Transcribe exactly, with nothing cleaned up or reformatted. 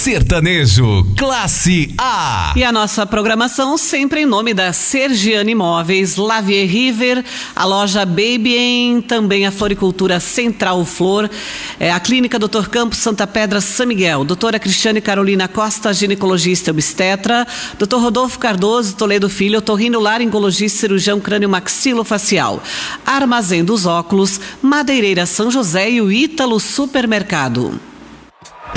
Sertanejo, classe A. E a nossa programação sempre em nome da Sergiane Imóveis, Lavier River, a loja Baby em, também a Floricultura Central Flor, é, a Clínica doutor Campos Santa Pedra São Miguel, doutora Cristiane Carolina Costa, ginecologista e obstetra, doutor Rodolfo Cardoso Toledo Filho, otorrinolaringologista, cirurgião crânio-maxilofacial, Armazém dos Óculos, Madeireira São José e o Ítalo Supermercado.